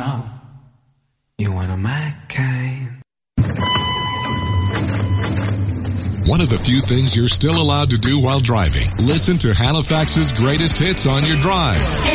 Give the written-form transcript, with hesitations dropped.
know you're one of my kind. One of the few things you're still allowed to do while driving. Listen to Halifax's greatest hits on your drive.